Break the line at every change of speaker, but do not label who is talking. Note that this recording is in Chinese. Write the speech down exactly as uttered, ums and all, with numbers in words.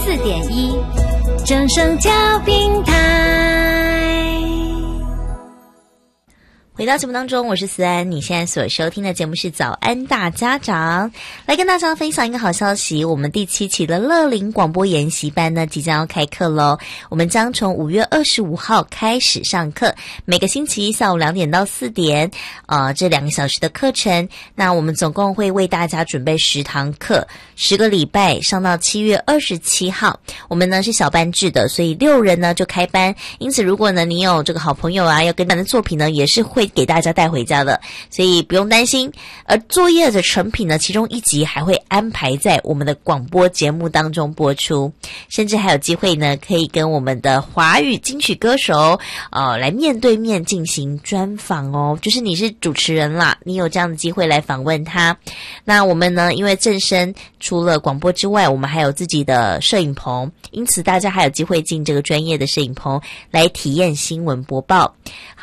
四点一，正声调频台。
回到节目当中，我是思安，你现在所收听的节目是早安大家长，来跟大家分享一个好消息，我们第七期的乐龄广播研习班呢即将要开课咯，我们将从五月二十五号开始上课，每个星期一下午两点到四点，呃，这两个小时的课程，那我们总共会为大家准备十堂课，十个礼拜上到七月二十七号，我们呢是小班制的，所以六人呢就开班，因此如果呢你有这个好朋友啊要跟班的作品呢，也是会给大家带回家的，所以不用担心。而作业的成品呢，其中一集还会安排在我们的广播节目当中播出，甚至还有机会呢，可以跟我们的华语金曲歌手呃来面对面进行专访哦，就是你是主持人啦，你有这样的机会来访问他。那我们呢，因为正声除了广播之外，我们还有自己的摄影棚，因此大家还有机会进这个专业的摄影棚来体验新闻播报。